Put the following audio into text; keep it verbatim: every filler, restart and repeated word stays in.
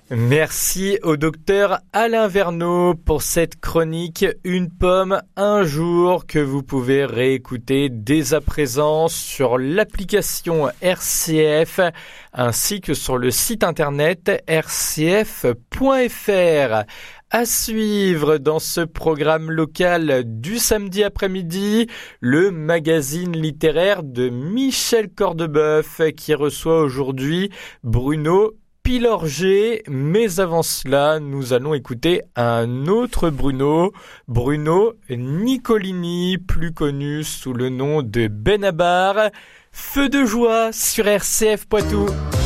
Merci au docteur Alain Verneau pour cette chronique Une pomme, un jour que vous pouvez réécouter dès à présent sur l'application R C F ainsi que sur le site internet r c f point f r. À suivre dans ce programme local du samedi après-midi, le magazine littéraire de Michel Cordebeuf qui reçoit aujourd'hui Bruno Pilorget, mais avant cela, nous allons écouter un autre Bruno, Bruno Nicolini, plus connu sous le nom de Benabar. Feu de joie sur R C F Poitou.